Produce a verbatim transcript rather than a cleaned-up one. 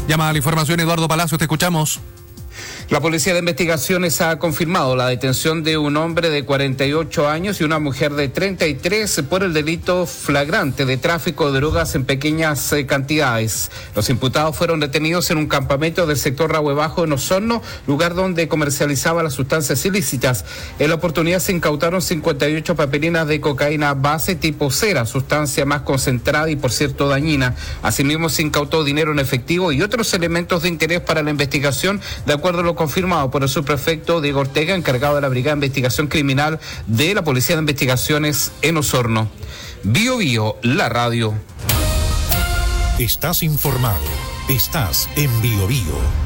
Llama a la información Eduardo Palacio, te escuchamos. La Policía de Investigaciones ha confirmado la detención de un hombre de cuarenta y ocho años y una mujer de treinta y tres por el delito flagrante de tráfico de drogas en pequeñas eh, cantidades. Los imputados fueron detenidos en un campamento del sector Rahue Bajo en Osorno, lugar donde comercializaba las sustancias ilícitas. En la oportunidad se incautaron cincuenta y ocho papelinas de cocaína base tipo cera, sustancia más concentrada y por cierto dañina. Asimismo se incautó dinero en efectivo y otros elementos de interés para la investigación, de acuerdo a lo confirmado por el subprefecto Diego Ortega, encargado de la Brigada de Investigación Criminal de la Policía de Investigaciones en Osorno. Bio Bio, la radio. Estás informado. Estás en Bio Bio.